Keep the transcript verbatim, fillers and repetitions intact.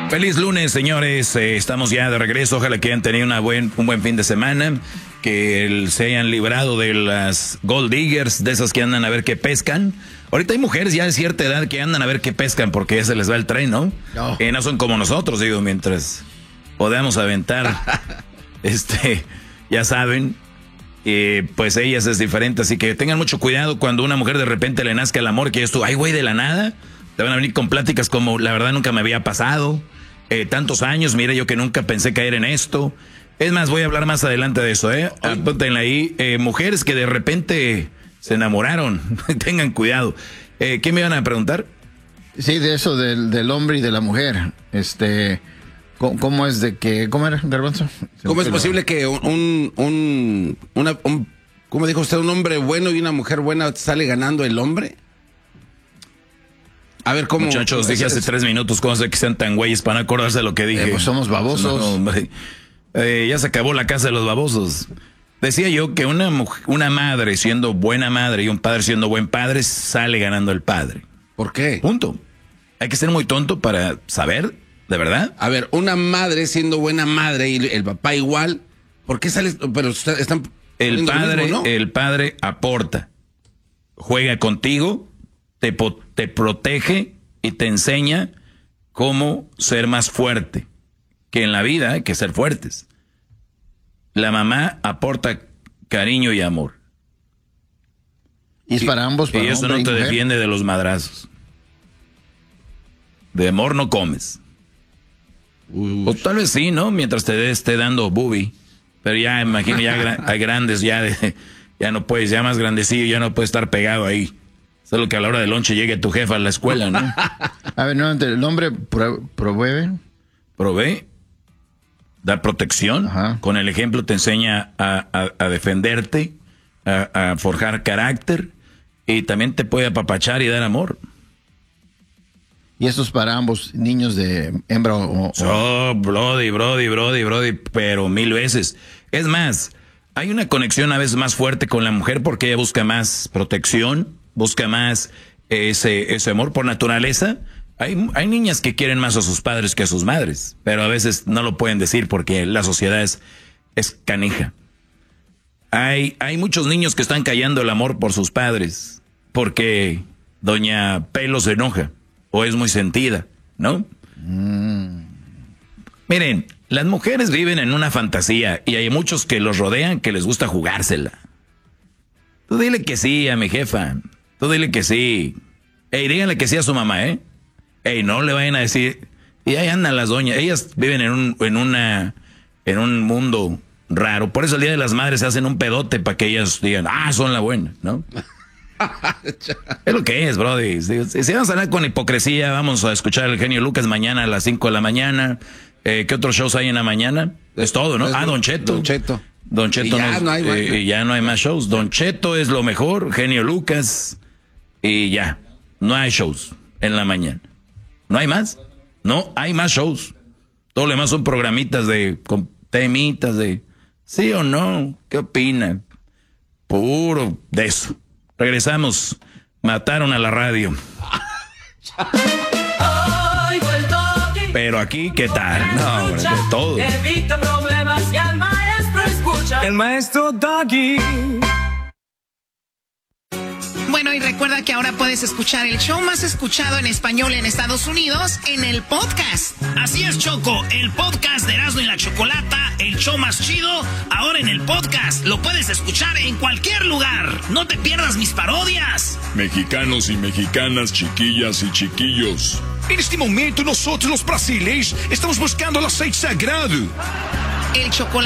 Feliz lunes, señores. Eh, estamos ya de regreso. Ojalá que hayan tenido una buen, un buen fin de semana. Que el, se hayan librado de las gold diggers, de esas que andan a ver qué pescan. Ahorita hay mujeres ya de cierta edad que andan a ver qué pescan porque ya se les va el tren, ¿no? No, eh, no son como nosotros, digo, mientras podamos aventar, este, ya saben, eh, pues ellas es diferente. Así que tengan mucho cuidado cuando una mujer de repente le nazca el amor, que es tú, ay, güey, de la nada. Te van a venir con pláticas como, la verdad nunca me había pasado. Eh, tantos años, mire, yo que nunca pensé caer en esto. Es más, voy a hablar más adelante de eso, ¿eh? Apúntenla ahí. Eh, mujeres que de repente se enamoraron. Tengan cuidado. Eh, ¿Qué me iban a preguntar? Sí, de eso, del, del hombre y de la mujer. Este, ¿cómo, cómo es de que, cómo era, Garbanzo? ¿Cómo es posible que un, un, una, un, ¿cómo dijo usted? Un hombre bueno y una mujer buena sale ganando el hombre? A ver, ¿cómo? Muchachos, dije hace tres minutos, ¿cómo sé que sean tan güeyes para no acordarse de lo que dije? Eh, pues somos babosos. No, hombre. Eh, ya se acabó la casa de los babosos. Decía yo que una, una madre siendo buena madre y un padre siendo buen padre sale ganando el padre. ¿Por qué? Punto. Hay que ser muy tonto para saber, ¿de verdad? A ver, una madre siendo buena madre y el papá igual, ¿por qué sale? Pero están el padre, mismo, ¿no? El padre aporta, juega contigo, te, te protege y te enseña cómo ser más fuerte. Que en la vida hay que ser fuertes. La mamá aporta cariño y amor. Y es para ambos. Para y eso no te mujer. defiende de los madrazos. De amor no comes. Uy. O tal vez sí, ¿no? Mientras te esté dando boobie. Pero ya, imagino, ya gra hay grandes, ya de, ya no puedes, ya más grandecillo, ya no puedes estar pegado ahí. Solo que a la hora del lonche llegue tu jefa a la escuela, ¿no? A ver, no, el hombre pro, provee. Provee. Da protección. Ajá. Con el ejemplo te enseña a, a, a defenderte, a, a forjar carácter y también te puede apapachar y dar amor. Y esto es para ambos, niños de hembra o... o... Oh, brody, brody, brody, brody, pero mil veces. Es más, hay una conexión a veces más fuerte con la mujer porque ella busca más protección, busca más ese, ese amor por naturaleza. Hay, hay niñas que quieren más a sus padres que a sus madres, pero a veces no lo pueden decir porque la sociedad es, es canija. Hay, hay muchos niños que están callando el amor por sus padres porque doña Pelo se enoja o es muy sentida, ¿no? Mm. Miren, las mujeres viven en una fantasía y hay muchos que los rodean que les gusta jugársela. Tú dile que sí a mi jefa, tú dile que sí. Ey, díganle que sí a su mamá, ¿eh? Ey, no le vayan a decir, y ahí andan las doñas, ellas viven en un, en una, en un mundo raro, por eso el Día de las Madres se hacen un pedote para que ellas digan, ah, son la buena, ¿no? Es lo que es, brody. Si, si vamos a hablar con hipocresía, vamos a escuchar el genio Lucas mañana a las cinco de la mañana. Eh, ¿Qué otros shows hay en la mañana? Es todo, ¿no? Ah, Don Cheto. Don Cheto. Don Cheto. Y ya, nos, no hay más, eh, ya no hay más shows. Don Cheto es lo mejor, genio Lucas, y ya. No hay shows en la mañana. ¿No hay más? No hay más shows. Todo lo demás son programitas de, con temitas de, ¿sí o no? ¿Qué opinan? Puro de eso. Regresamos. Mataron a la radio. Pero aquí, ¿qué tal? No, hombre, de todo. Evita problemas y al maestro escucha. El maestro Doggy. Bueno, y recuerda que ahora puedes escuchar el show más escuchado en español en Estados Unidos en el podcast. Así es, Choco, el podcast de Erasmo y la Chocolata, el show más chido, ahora en el podcast. Lo puedes escuchar en cualquier lugar. No te pierdas mis parodias. Mexicanos y mexicanas, chiquillas y chiquillos. En este momento nosotros los brasileiros estamos buscando el aceite sagrado. El chocolate.